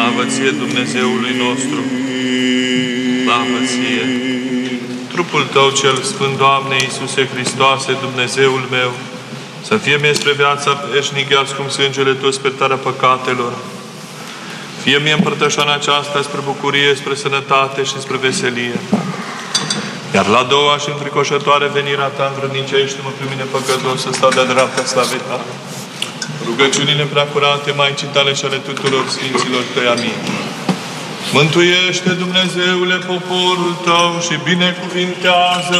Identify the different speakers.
Speaker 1: Slavă ție, Dumnezeului nostru! Slavă ție! Trupul Tău cel Sfânt, Doamne Iisuse Hristoase, Dumnezeul meu, să fie mie spre viața veșnică, ascum sângele Tău spre iertarea păcatelor. Fie mie împărtășana aceasta spre bucurie, spre sănătate și spre veselie. Iar la doua și înfricoșătoare venirea Ta, învrednicește-mă pe mine păcătos să stau de-a dreapta slavei Tale. Rugăciunile preacurate Maicii Tale și ale tuturor Sfinților Tăi, amin. Mântuiește, Dumnezeule, poporul Tău și binecuvintează